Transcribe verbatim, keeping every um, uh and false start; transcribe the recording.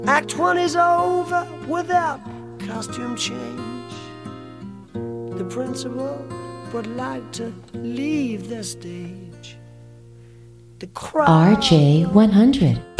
Act one is over without costume change. The principal would like to leave the stage. The crowd R J one hundred.